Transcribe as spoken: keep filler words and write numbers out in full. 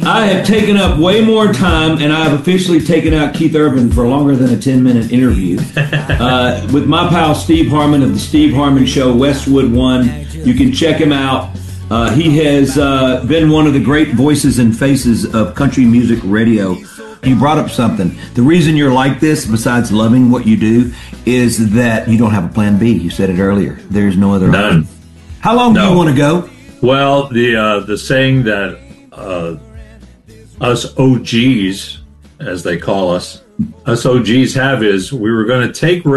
I have taken up way more time, and I have officially taken out Keith Urban for longer than a ten-minute interview. Uh, with my pal Steve Harmon of the Steve Harmon Show, Westwood One. You can check him out. Uh, he has uh, been one of the great voices and faces of country music radio. You brought up something. The reason you're like this, besides loving what you do, is that you don't have a plan B. You said it earlier. There's no other None. option. How long No. do you want to go? Well, the uh, the saying that uh, us O Gs, as they call us, us O Gs have is we were going to take